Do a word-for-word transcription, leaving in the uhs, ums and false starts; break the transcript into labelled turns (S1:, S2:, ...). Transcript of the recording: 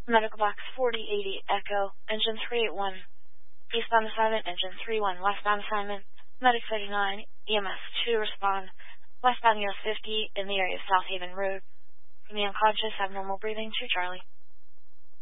S1: Medical Box forty eighty, Echo, Engine three eight one. Eastbound assignment, Engine three one. Westbound assignment, Medic thirty-nine, E M S two respond. Westbound U S fifty in the area of South Haven Road. Remain unconscious, abnormal breathing, two Charlie.